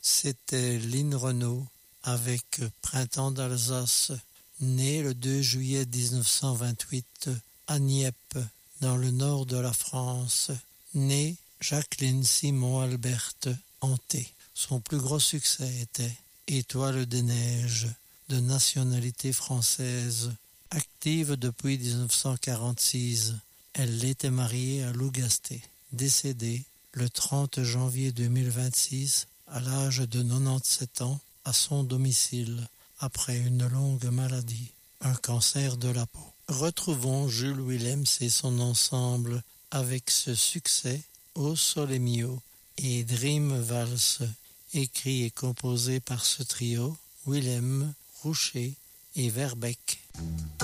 C'était Lynn Renaud avec Printemps d'Alsace, né le 2 juillet 1928 à Nieppe, dans le nord de la France, né Jacqueline Simon-Alberte Hanté. Son plus gros succès était Étoile des neiges, de nationalité française. Active depuis 1946, elle était mariée à Lou Gasté, décédée le 30 janvier 2026 à l'âge de 97 ans à son domicile après une longue maladie, un cancer de la peau. Retrouvons Jules Willems et son ensemble avec ce succès Au Sole Mio et Dream Valse, écrit et composé par ce trio Willems, Roucher et Verbeek.